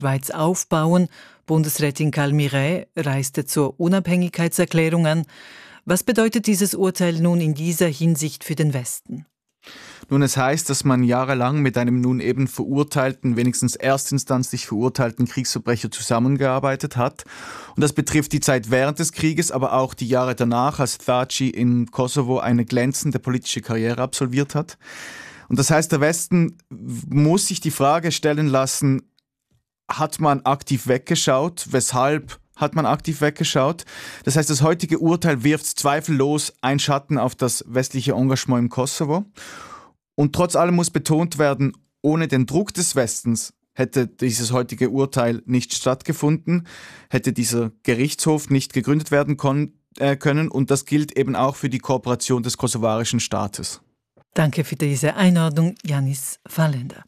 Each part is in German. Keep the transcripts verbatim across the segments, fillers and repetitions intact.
Schweiz aufbauen. Bundesrätin Karl Miret reiste zur Unabhängigkeitserklärung an. Was bedeutet dieses Urteil nun in dieser Hinsicht für den Westen? Nun, es heißt, dass man jahrelang mit einem nun eben verurteilten, wenigstens erstinstanzlich verurteilten Kriegsverbrecher zusammengearbeitet hat. Und das betrifft die Zeit während des Krieges, aber auch die Jahre danach, als Thaci in Kosovo eine glänzende politische Karriere absolviert hat. Und das heißt, der Westen muss sich die Frage stellen lassen, hat man aktiv weggeschaut? Weshalb hat man aktiv weggeschaut? Das heißt, das heutige Urteil wirft zweifellos einen Schatten auf das westliche Engagement im Kosovo. Und trotz allem muss betont werden, ohne den Druck des Westens hätte dieses heutige Urteil nicht stattgefunden, hätte dieser Gerichtshof nicht gegründet werden kon- äh, können. Und das gilt eben auch für die Kooperation des kosovarischen Staates. Danke für diese Einordnung, Janis Fallender.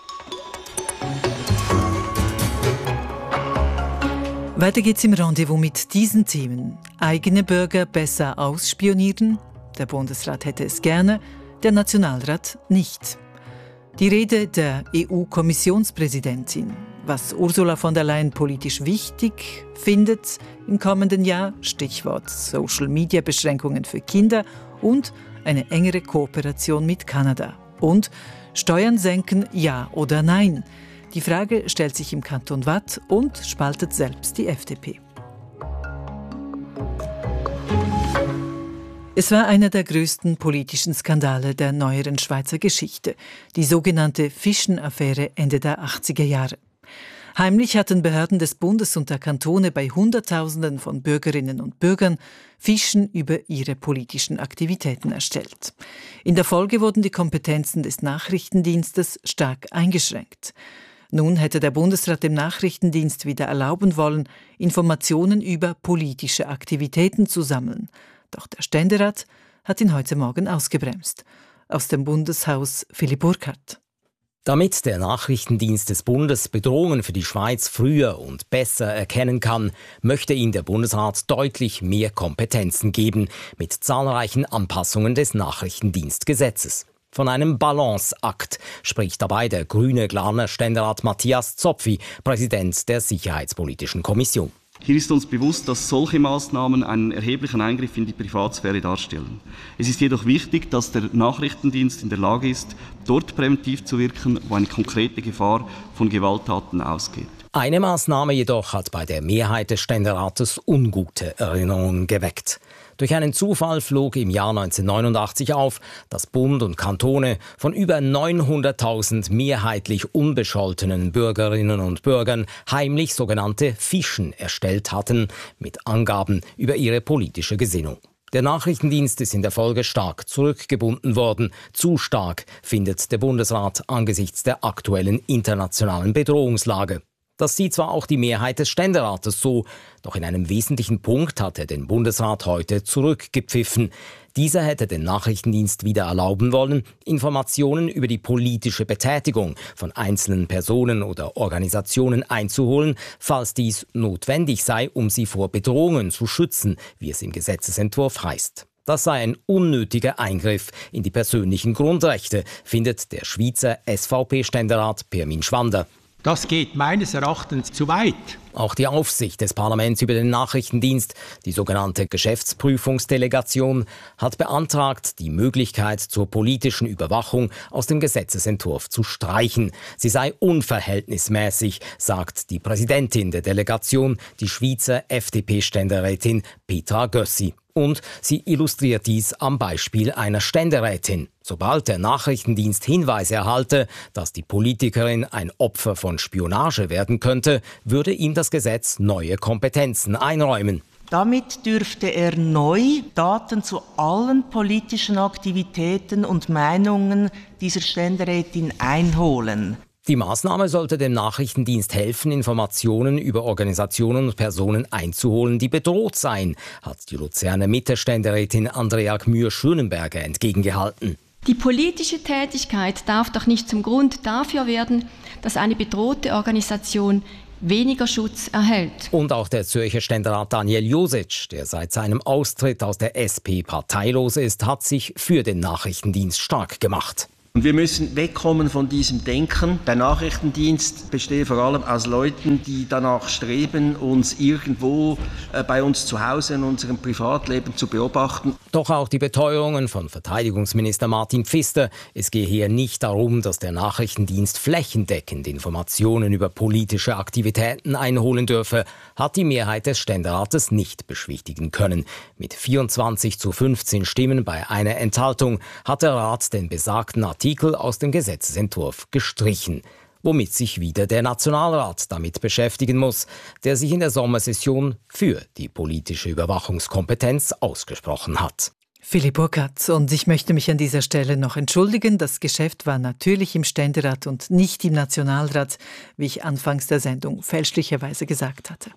Weiter geht's im Rendezvous mit diesen Themen. Eigene Bürger besser ausspionieren? Der Bundesrat hätte es gerne, der Nationalrat nicht. Die Rede der E U-Kommissionspräsidentin. Was Ursula von der Leyen politisch wichtig findet im kommenden Jahr, Stichwort Social-Media-Beschränkungen für Kinder und eine engere Kooperation mit Kanada. Und Steuern senken, ja oder nein? Die Frage stellt sich im Kanton Waadt und spaltet selbst die F D P. Es war einer der größten politischen Skandale der neueren Schweizer Geschichte, die sogenannte Fischen-Affäre Ende der achtziger Jahre. Heimlich hatten Behörden des Bundes und der Kantone bei Hunderttausenden von Bürgerinnen und Bürgern Fischen über ihre politischen Aktivitäten erstellt. In der Folge wurden die Kompetenzen des Nachrichtendienstes stark eingeschränkt. Nun hätte der Bundesrat dem Nachrichtendienst wieder erlauben wollen, Informationen über politische Aktivitäten zu sammeln. Doch der Ständerat hat ihn heute Morgen ausgebremst. Aus dem Bundeshaus Philipp Burkhardt. Damit der Nachrichtendienst des Bundes Bedrohungen für die Schweiz früher und besser erkennen kann, möchte ihm der Bundesrat deutlich mehr Kompetenzen geben, mit zahlreichen Anpassungen des Nachrichtendienstgesetzes. Von einem Balanceakt spricht dabei der grüne Glarner Ständerat Matthias Zopfi, Präsident der Sicherheitspolitischen Kommission. Hier ist uns bewusst, dass solche Maßnahmen einen erheblichen Eingriff in die Privatsphäre darstellen. Es ist jedoch wichtig, dass der Nachrichtendienst in der Lage ist, dort präventiv zu wirken, wo eine konkrete Gefahr von Gewalttaten ausgeht. Eine Maßnahme jedoch hat bei der Mehrheit des Ständerates ungute Erinnerungen geweckt. Durch einen Zufall flog im Jahr neunzehnhundertneunundachtzig auf, dass Bund und Kantone von über neunhunderttausend mehrheitlich unbescholtenen Bürgerinnen und Bürgern heimlich sogenannte Fischen erstellt hatten, mit Angaben über ihre politische Gesinnung. Der Nachrichtendienst ist in der Folge stark zurückgebunden worden. Zu stark, findet der Bundesrat angesichts der aktuellen internationalen Bedrohungslage. Das sieht zwar auch die Mehrheit des Ständerates so, doch in einem wesentlichen Punkt hat er den Bundesrat heute zurückgepfiffen. Dieser hätte den Nachrichtendienst wieder erlauben wollen, Informationen über die politische Betätigung von einzelnen Personen oder Organisationen einzuholen, falls dies notwendig sei, um sie vor Bedrohungen zu schützen, wie es im Gesetzesentwurf heißt. Das sei ein unnötiger Eingriff in die persönlichen Grundrechte, findet der Schweizer S V P-Ständerat Pirmin Schwander. Das geht meines Erachtens zu weit. Auch die Aufsicht des Parlaments über den Nachrichtendienst, die sogenannte Geschäftsprüfungsdelegation, hat beantragt, die Möglichkeit zur politischen Überwachung aus dem Gesetzesentwurf zu streichen. Sie sei unverhältnismäßig, sagt die Präsidentin der Delegation, die Schweizer F D P-Ständerätin Petra Gössi. Und sie illustriert dies am Beispiel einer Ständerätin. Sobald der Nachrichtendienst Hinweise erhalte, dass die Politikerin ein Opfer von Spionage werden könnte, würde ihm das Gesetz neue Kompetenzen einräumen. Damit dürfte er neu Daten zu allen politischen Aktivitäten und Meinungen dieser Ständerätin einholen. Die Maßnahme sollte dem Nachrichtendienst helfen, Informationen über Organisationen und Personen einzuholen, die bedroht seien, hat die Luzerner Mitte-Ständerätin Andrea Gmür-Schönenberger entgegengehalten. Die politische Tätigkeit darf doch nicht zum Grund dafür werden, dass eine bedrohte Organisation weniger Schutz erhält. Und auch der Zürcher Ständerat Daniel Josic, der seit seinem Austritt aus der S P parteilos ist, hat sich für den Nachrichtendienst stark gemacht. Und wir müssen wegkommen von diesem Denken. Der Nachrichtendienst besteht vor allem aus Leuten, die danach streben, uns irgendwo äh, bei uns zu Hause in unserem Privatleben zu beobachten. Doch auch die Beteuerungen von Verteidigungsminister Martin Pfister, es gehe hier nicht darum, dass der Nachrichtendienst flächendeckend Informationen über politische Aktivitäten einholen dürfe, hat die Mehrheit des Ständerates nicht beschwichtigen können. Mit vierundzwanzig zu fünfzehn Stimmen bei einer Enthaltung hat der Rat den besagten Artikel aus dem Gesetzesentwurf gestrichen, womit sich wieder der Nationalrat damit beschäftigen muss, der sich in der Sommersession für die politische Überwachungskompetenz ausgesprochen hat. Philipp Burkhardt, und ich möchte mich an dieser Stelle noch entschuldigen. Das Geschäft war natürlich im Ständerat und nicht im Nationalrat, wie ich anfangs der Sendung fälschlicherweise gesagt hatte.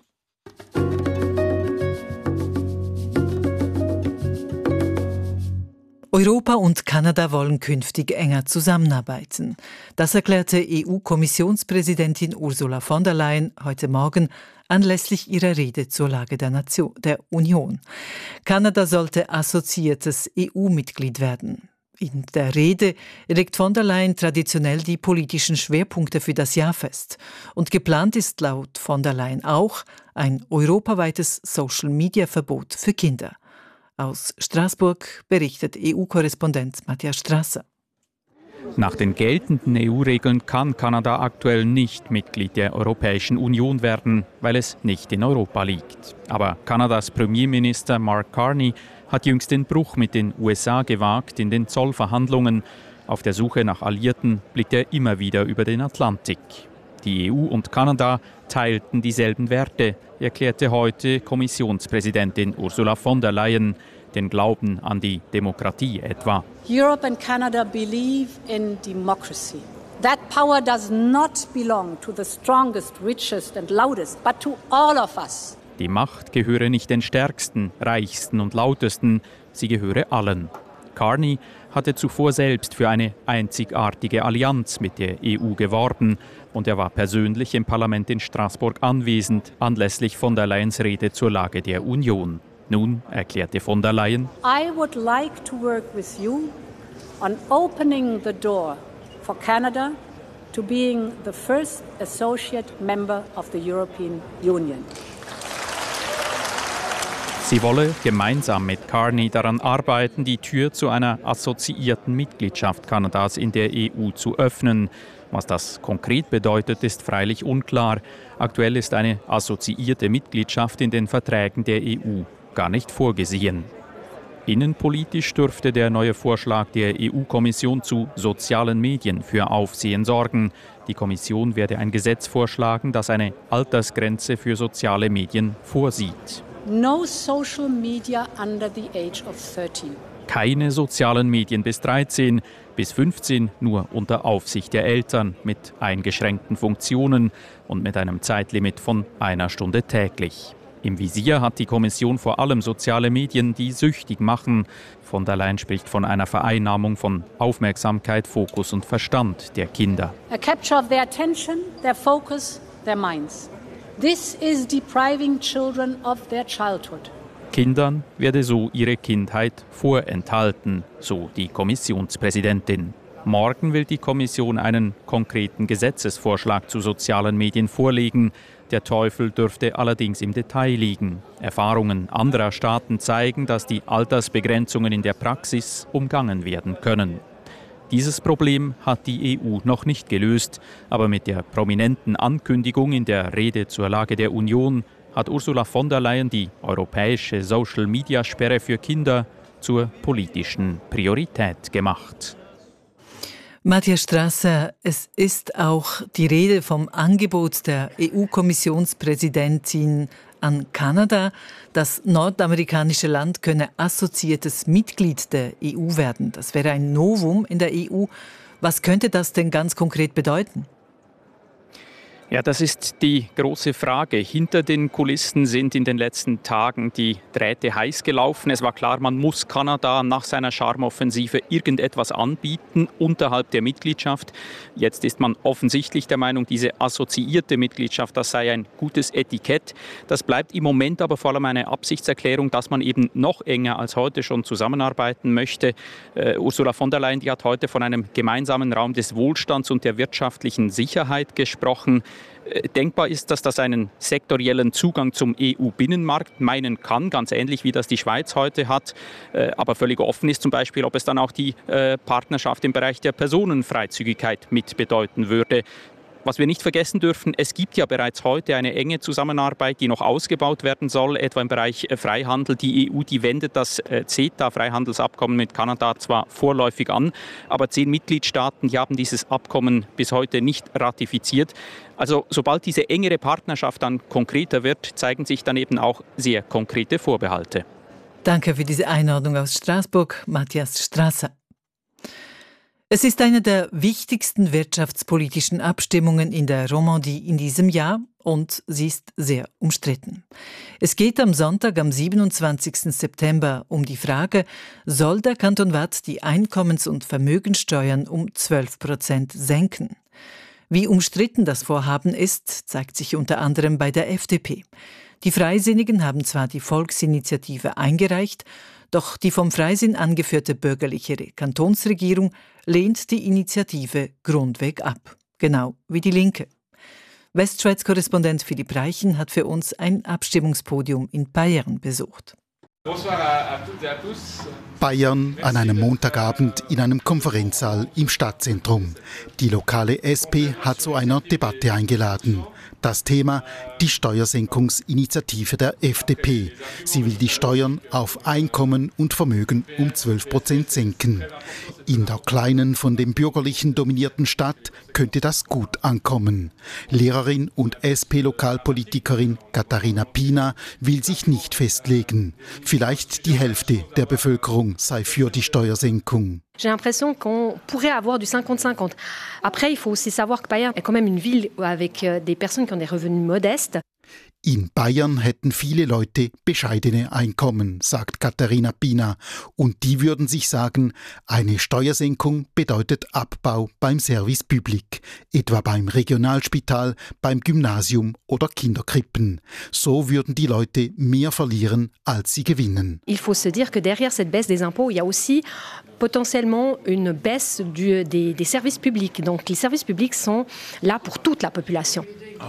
Europa und Kanada wollen künftig enger zusammenarbeiten. Das erklärte E U-Kommissionspräsidentin Ursula von der Leyen heute Morgen anlässlich ihrer Rede zur Lage der Nation, der Union. Kanada sollte assoziiertes E U-Mitglied werden. In der Rede legt von der Leyen traditionell die politischen Schwerpunkte für das Jahr fest. Und geplant ist laut von der Leyen auch ein europaweites Social-Media-Verbot für Kinder. Aus Straßburg berichtet E U-Korrespondent Matthias Strasser. Nach den geltenden E U-Regeln kann Kanada aktuell nicht Mitglied der Europäischen Union werden, weil es nicht in Europa liegt. Aber Kanadas Premierminister Mark Carney hat jüngst den Bruch mit den U S A gewagt in den Zollverhandlungen. Auf der Suche nach Alliierten blickt er immer wieder über den Atlantik. Die E U und Kanada teilten dieselben Werte, erklärte heute Kommissionspräsidentin Ursula von der Leyen, den Glauben an die Demokratie etwa. Europe and Canada believe in democracy. That power does not belong to the strongest, richest and loudest, but to all of us. Die Macht gehöre nicht den Stärksten, Reichsten und Lautesten, sie gehöre allen. Carney hatte zuvor selbst für eine einzigartige Allianz mit der E U geworben und er war persönlich im Parlament in Straßburg anwesend, anlässlich von der Leyens Rede zur Lage der Union. Nun erklärte von der Leyen: I would like to work with you on opening the door for Canada to being the first associate member of the European Union. Sie wolle gemeinsam mit Carney daran arbeiten, die Tür zu einer assoziierten Mitgliedschaft Kanadas in der E U zu öffnen. Was das konkret bedeutet, ist freilich unklar. Aktuell ist eine assoziierte Mitgliedschaft in den Verträgen der E U gar nicht vorgesehen. Innenpolitisch dürfte der neue Vorschlag der E U-Kommission zu sozialen Medien für Aufsehen sorgen. Die Kommission werde ein Gesetz vorschlagen, das eine Altersgrenze für soziale Medien vorsieht. No social media under the age of thirteen. Keine sozialen Medien bis dreizehn, bis fünfzehn nur unter Aufsicht der Eltern mit eingeschränkten Funktionen und mit einem Zeitlimit von einer Stunde täglich. Im Visier hat die Kommission vor allem soziale Medien, die süchtig machen. Von der Leyen spricht von einer Vereinnahmung von Aufmerksamkeit, Fokus und Verstand der Kinder. A capture of their attention, their focus, their minds. This is depriving children of their childhood. Kindern werde so ihre Kindheit vorenthalten, so die Kommissionspräsidentin. Morgen will die Kommission einen konkreten Gesetzesvorschlag zu sozialen Medien vorlegen. Der Teufel dürfte allerdings im Detail liegen. Erfahrungen anderer Staaten zeigen, dass die Altersbegrenzungen in der Praxis umgangen werden können. Dieses Problem hat die E U noch nicht gelöst, aber mit der prominenten Ankündigung in der Rede zur Lage der Union hat Ursula von der Leyen die europäische Social-Media-Sperre für Kinder zur politischen Priorität gemacht. Matthias Strasser, es ist auch die Rede vom Angebot der E U-Kommissionspräsidentin an Kanada. Das nordamerikanische Land könne assoziiertes Mitglied der E U werden. Das wäre ein Novum in der E U. Was könnte das denn ganz konkret bedeuten? Ja, das ist die große Frage. Hinter den Kulissen sind in den letzten Tagen die Drähte heiß gelaufen. Es war klar, man muss Kanada nach seiner Charmeoffensive irgendetwas anbieten unterhalb der Mitgliedschaft. Jetzt ist man offensichtlich der Meinung, diese assoziierte Mitgliedschaft, das sei ein gutes Etikett. Das bleibt im Moment aber vor allem eine Absichtserklärung, dass man eben noch enger als heute schon zusammenarbeiten möchte. Uh, Ursula von der Leyen, die hat heute von einem gemeinsamen Raum des Wohlstands und der wirtschaftlichen Sicherheit gesprochen. Denkbar ist, dass das einen sektoriellen Zugang zum E U-Binnenmarkt meinen kann, ganz ähnlich wie das die Schweiz heute hat. Aber völlig offen ist zum Beispiel, ob es dann auch die Partnerschaft im Bereich der Personenfreizügigkeit mit bedeuten würde. Was wir nicht vergessen dürfen, es gibt ja bereits heute eine enge Zusammenarbeit, die noch ausgebaut werden soll, etwa im Bereich Freihandel. Die E U, die wendet das CETA-Freihandelsabkommen mit Kanada zwar vorläufig an, aber zehn Mitgliedstaaten, die haben dieses Abkommen bis heute nicht ratifiziert. Also sobald diese engere Partnerschaft dann konkreter wird, zeigen sich dann eben auch sehr konkrete Vorbehalte. Danke für diese Einordnung aus Straßburg, Matthias Strasser. Es ist eine der wichtigsten wirtschaftspolitischen Abstimmungen in der Romandie in diesem Jahr und sie ist sehr umstritten. Es geht am Sonntag, am siebenundzwanzigsten September, um die Frage, soll der Kanton Waadt die Einkommens- und Vermögenssteuern um zwölf Prozent senken? Wie umstritten das Vorhaben ist, zeigt sich unter anderem bei der F D P. Die Freisinnigen haben zwar die Volksinitiative eingereicht, doch die vom Freisinn angeführte bürgerliche Kantonsregierung lehnt die Initiative grundweg ab. Genau wie die Linke. Westschweiz-Korrespondent Philipp Reichen hat für uns ein Abstimmungspodium in Bayern besucht. Bayern an einem Montagabend in einem Konferenzsaal im Stadtzentrum. Die lokale S P hat zu einer Debatte eingeladen. Das Thema: die Steuersenkungsinitiative der F D P. Sie will die Steuern auf Einkommen und Vermögen um zwölf Prozent senken. In der kleinen, von dem Bürgerlichen dominierten Stadt könnte das gut ankommen. Lehrerin und S P-Lokalpolitikerin Katharina Pina will sich nicht festlegen. Vielleicht die Hälfte der Bevölkerung sei für die Steuersenkung. J'ai l'impression qu'on pourrait avoir du cinquante cinquante. Après, il faut aussi savoir que Bayern est quand même une ville avec des personnes qui ont des revenus modestes. In Bayern hätten viele Leute bescheidene Einkommen, sagt Katharina Pina. Und die würden sich sagen, eine Steuersenkung bedeutet Abbau beim Service Public, etwa beim Regionalspital, beim Gymnasium oder Kinderkrippen. So würden die Leute mehr verlieren, als sie gewinnen. Il faut se dire que derrière cette baisse des impôts, il y a aussi potentiellement une baisse du, des, des services publics. Donc les services publics sont là pour toute la population.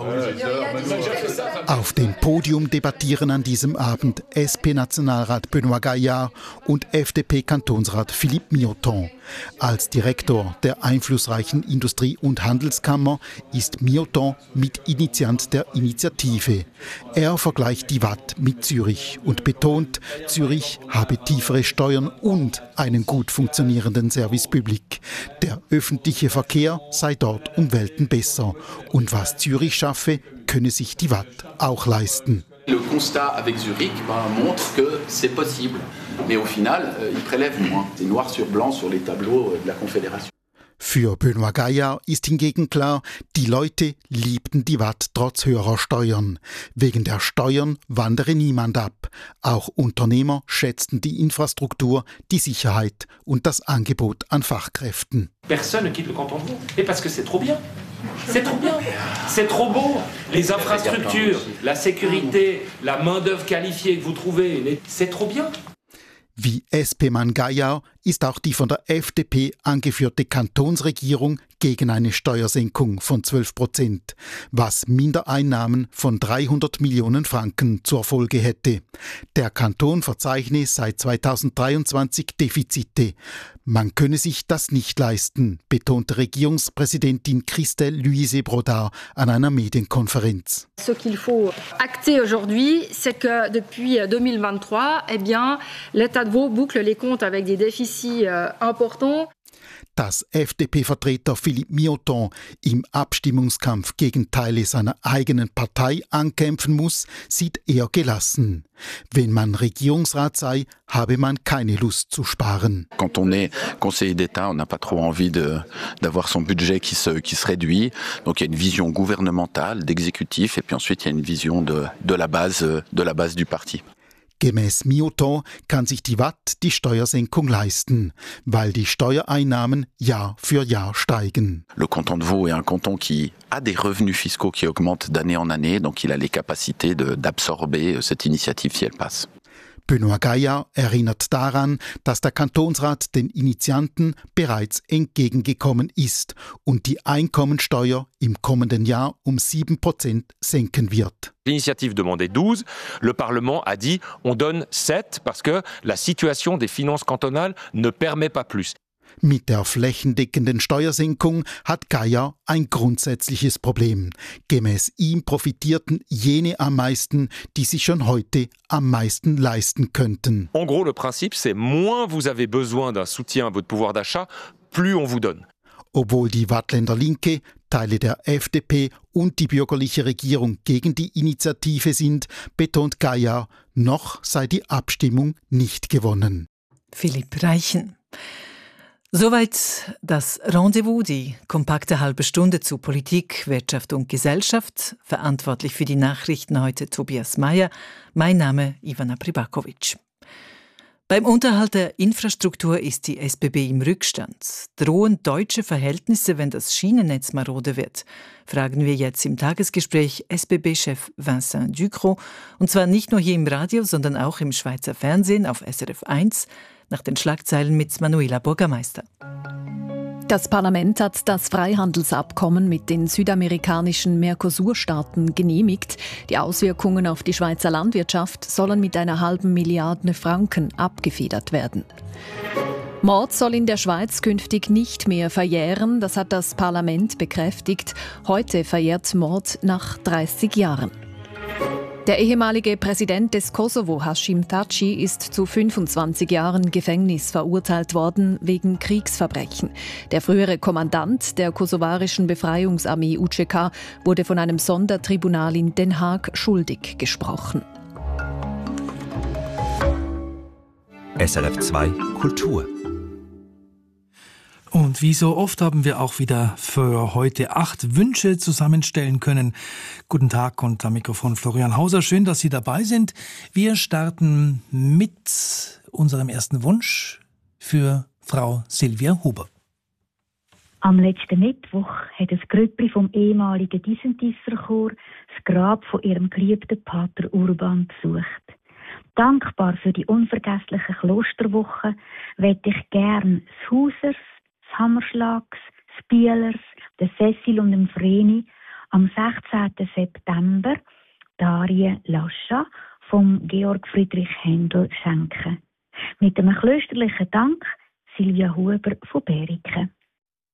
Auf dem Podium debattieren an diesem Abend S P-Nationalrat Benoît Gaillard und F D P-Kantonsrat Philippe Mioton. Als Direktor der einflussreichen Industrie- und Handelskammer ist Mioton Mitinitiant der Initiative. Er vergleicht die Waadt mit Zürich und betont, Zürich habe tiefere Steuern und einen gut funktionierenden Service Public. Der öffentliche Verkehr sei dort um Welten besser. Und was Zürich schaffe, könne sich die Waadt auch leisten. Le constat avec Zurich ben, montre que c'est possible, mais au final, euh, ils prélèvent moins. C'est noir sur blanc sur les tableaux de la Confédération. Für Benoît Gaillard ist hingegen klar, die Leute liebten die Waadt trotz höherer Steuern. Wegen der Steuern wandere niemand ab. Auch Unternehmer schätzten die Infrastruktur, die Sicherheit und das Angebot an Fachkräften. Personne ne quitte le canton de Vaud. Et parce que c'est trop bien. C'est trop bien, c'est trop beau. Les infrastructures, la sécurité, la main-d'œuvre qualifiée que vous trouvez, c'est trop bien. Wie S P-Mann Gaillard ist auch die von der F D P angeführte Kantonsregierung gegen eine Steuersenkung von zwölf Prozent, was Mindereinnahmen von dreihundert Millionen Franken zur Folge hätte. Der Kanton verzeichne seit zweitausenddreiundzwanzig Defizite. Man könne sich das nicht leisten, betonte Regierungspräsidentin Christelle Luisé-Brodard an einer Medienkonferenz. Ce qu'il faut acter aujourd'hui, c'est que depuis deux mille vingt-trois, eh bien, l'État de Vaud boucle les comptes avec des déficits euh, importants. Dass F D P-Vertreter Philippe Mioton im Abstimmungskampf gegen Teile seiner eigenen Partei ankämpfen muss, sieht er gelassen. Wenn man Regierungsrat sei, habe man keine Lust zu sparen. Quand on est conseiller d'État, on n'a pas trop envie de, d'avoir son budget qui se, qui se réduit. Donc il y a une vision gouvernementale, d'exécutif, et puis ensuite il y a une vision de, de, la base, de la base du parti. Gemäß Mioton kann sich die Watt die Steuersenkung leisten, weil die Steuereinnahmen Jahr für Jahr steigen. Le canton de Vaud est un canton qui a des revenus fiscaux qui augmentent d'année en année, donc il a les capacités de, d'absorber cette initiative si elle passe. Benoît Gaillard erinnert daran, dass der Kantonsrat den Initianten bereits entgegengekommen ist und die Einkommensteuer im kommenden Jahr um sieben Prozent senken wird. L'initiative demandait douze, le Parlement a dit on donne sept parce que la situation des finances cantonales ne permet pas plus. Mit der flächendeckenden Steuersenkung hat Gaillard ein grundsätzliches Problem. Gemäß ihm profitierten jene am meisten, die sich schon heute am meisten leisten könnten. En gros, le principe, c'est moins vous avez besoin d'un soutien à votre pouvoir d'achat, plus on vous donne. Obwohl die Waadtländer Linke, Teile der F D P und die bürgerliche Regierung gegen die Initiative sind, betont Gaillard, noch sei die Abstimmung nicht gewonnen. Philipp Reichen. Soweit das Rendezvous, die kompakte halbe Stunde zu Politik, Wirtschaft und Gesellschaft. Verantwortlich für die Nachrichten heute Tobias Mayer. Mein Name Ivana Pribakovic. Beim Unterhalt der Infrastruktur ist die S B B im Rückstand. Drohen deutsche Verhältnisse, wenn das Schienennetz marode wird? Fragen wir jetzt im Tagesgespräch S B B-Chef Vincent Ducrot. Und zwar nicht nur hier im Radio, sondern auch im Schweizer Fernsehen auf S R F eins. Nach den Schlagzeilen mit Manuela Bürgermeister. Das Parlament hat das Freihandelsabkommen mit den südamerikanischen Mercosur-Staaten genehmigt. Die Auswirkungen auf die Schweizer Landwirtschaft sollen mit einer halben Milliarde Franken abgefedert werden. Mord soll in der Schweiz künftig nicht mehr verjähren, das hat das Parlament bekräftigt. Heute verjährt Mord nach dreißig Jahren. Der ehemalige Präsident des Kosovo, Hashim Thaçi, ist zu fünfundzwanzig Jahren Gefängnis verurteilt worden wegen Kriegsverbrechen. Der frühere Kommandant der kosovarischen Befreiungsarmee U C K wurde von einem Sondertribunal in Den Haag schuldig gesprochen. S R F zwei Kultur. Und wie so oft haben wir auch wieder für heute acht Wünsche zusammenstellen können. Guten Tag und am Mikrofon Florian Hauser. Schön, dass Sie dabei sind. Wir starten mit unserem ersten Wunsch für Frau Silvia Huber. Am letzten Mittwoch hat ein Grüppli vom ehemaligen Disentisserchor das Grab von ihrem geliebten Pater Urban besucht. Dankbar für die unvergesslichen Klosterwochen möchte ich gern das Hausers, das Hammerschlags, das Bielers, den Cecil und den Vreni am sechzehnten September Darie Lascha vom Georg Friedrich Händel schenken. Mit einem klösterlichen Dank, Silvia Huber von Beriken.